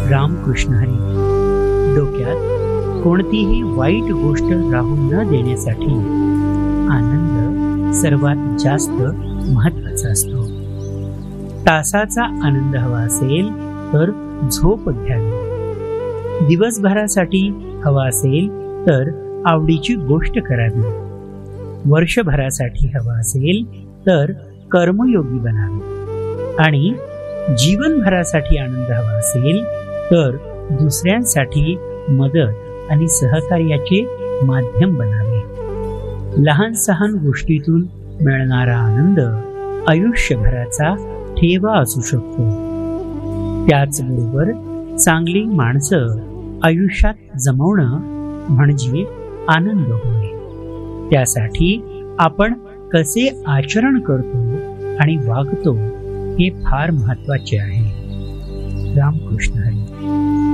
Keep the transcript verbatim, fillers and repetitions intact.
रामकृष्ण हरी. डोक्यात कोणतीही वाईट गोष्ट राहून न देण्यासाठी आनंद सर्वात जास्त महत्वाचा असतो. तासाचा आनंद हवा असेल तर झोप घ्यावी. दिवसभरासाठी हवा असेल तर आवडीची गोष्ट करावी. वर्षभरासाठी हवा असेल तर कर्मयोगी बनावे. आणि जीवनभरासाठी आनंद हवा असेल तर दुसऱ्यांसाठी मदत आणि सहकार्याचे माध्यम बनावे. लहान सहान गोष्टीतून मिळणारा आनंद आयुष्यभराचा ठेवा असू शकतो. त्याचबरोबर चांगली माणसं आयुष्यात जमवणं म्हणजे आनंद होय. त्यासाठी आपण कसे आचरण करतो आणि वागतो हे फार महत्वाचे आहे. रामकृष्ण हरी.